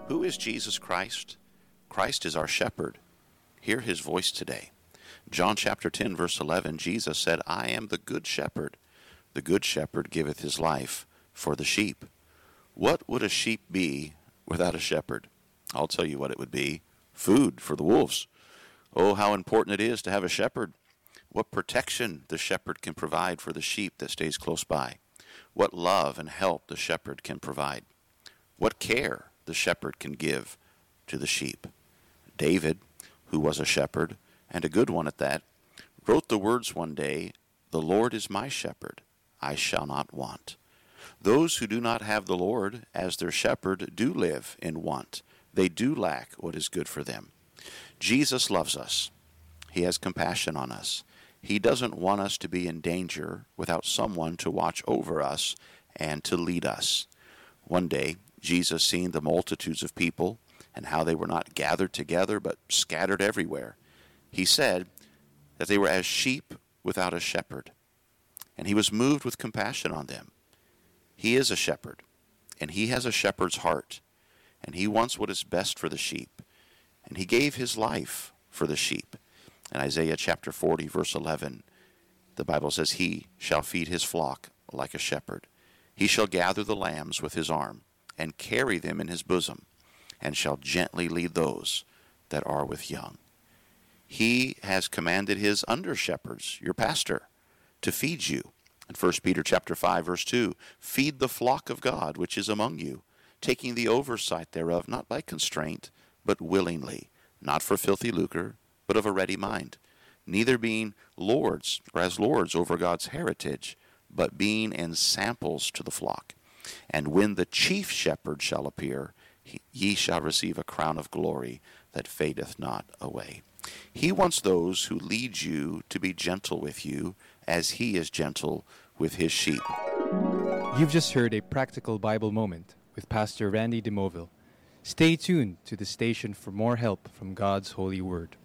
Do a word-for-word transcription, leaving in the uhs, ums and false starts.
Who is Jesus Christ? Christ is our shepherd. Hear his voice today. John chapter ten, verse eleven, Jesus said, I am the good shepherd. The good shepherd giveth his life for the sheep. What would a sheep be without a shepherd? I'll tell you what it would be. Food for the wolves. Oh, how important it is to have a shepherd. What protection the shepherd can provide for the sheep that stays close by. What love and help the shepherd can provide. What care the shepherd can give to the sheep. David, who was a shepherd, and a good one at that, wrote the words one day, The Lord is my shepherd, I shall not want. Those who do not have the Lord as their shepherd do live in want. They do lack what is good for them. Jesus loves us. He has compassion on us. He doesn't want us to be in danger without someone to watch over us and to lead us. One day, Jesus, seeing the multitudes of people and how they were not gathered together but scattered everywhere, he said that they were as sheep without a shepherd. And he was moved with compassion on them. He is a shepherd, and he has a shepherd's heart, and he wants what is best for the sheep. And he gave his life for the sheep. In Isaiah chapter forty, verse eleven, the Bible says, He shall feed his flock like a shepherd. He shall gather the lambs with his arm, and carry them in his bosom, and shall gently lead those that are with young. He has commanded his under-shepherds, your pastor, to feed you. In First Peter chapter five, verse two, feed the flock of God which is among you, taking the oversight thereof, not by constraint, but willingly, not for filthy lucre, but of a ready mind, neither being lords, or as lords over God's heritage, but being ensamples to the flock. And when the chief shepherd shall appear, ye shall receive a crown of glory that fadeth not away. He wants those who lead you to be gentle with you, as he is gentle with his sheep. You've just heard a practical Bible moment with Pastor Randy DeMoville. Stay tuned to the station for more help from God's holy word.